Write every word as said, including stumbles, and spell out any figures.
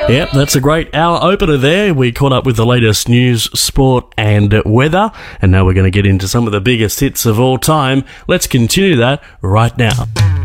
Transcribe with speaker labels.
Speaker 1: Yep, that's a great hour opener there. We caught up with the latest news, sport and weather, and now we're going to get into some of the biggest hits of all time. Let's continue that right now.